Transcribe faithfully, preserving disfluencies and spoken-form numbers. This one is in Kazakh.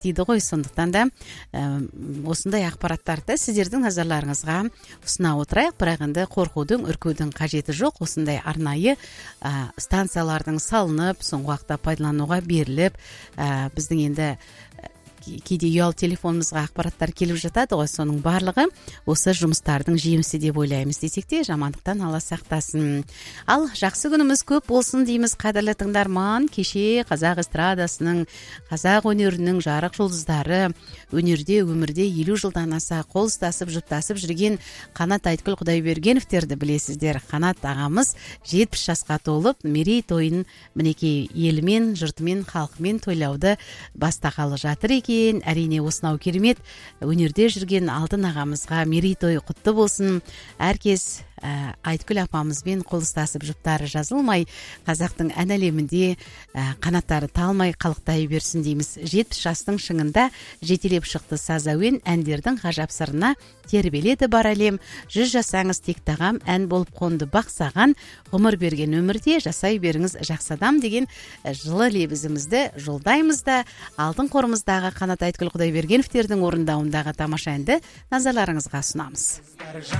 дейді ғой. Сондықтан да осындай ақпараттарды сіздердің назарларыңызға ұсына отырайық. Бірақ енді қорқудың, үркудің қажеті жоқ. Осындай арнайы станциялардың салынып, соңғы уақытта пайдалануға беріліп, біздің енді кейде ұялы телефонымызға ақпараттар келіп жатады ғой. Соның барлығы осы жұмыстардың жемісі деп ойлаймыз десек те, жамандықтан Алла сақтасын. Ал жақсы күніміз көп болсын дейміз, қадірлі тыңдарман. Кеше қазақ эстрадасының, қазақ өнерінің жарық жұлдыздары, өнерде, өмірде елу жылдан аса қол ұстасып, жұптасып жүрген Қанат Айткүл Құдайбергеновтерді білесіздер. Қанат ағамыз жетпіс жасқа толып, мерейтойын мінекей елімен, жұртымен, халқымен тойлауды бастағалы жатыр екен. Әрине осынау керемет өнерде жүрген алтын ағамызға мерейтой құтты болсын. Әркез ә, Айткүл апамызбен қол ұстасып, жұптары жазылмай, қазақтың ән әлемінде ә, қанаттары талмай қалықтай берсін дейміз. жетпіс жастың шыңында жетелеп шықты саз әуен, әндердің ғажап сырына тербеледі бар әлем. Жүз жасаңыз тек тағам, ән болып қонды бақсаған, ғұмыр берген өмірде жасай беріңіз жақсы адам деген жылы лебізімізді жолдаймыз да алтын қорымыздағы Қанат Айткүл Құдайбергеновтердің орындауындағы тамаша әнді назарларыңызға ұсынамыз.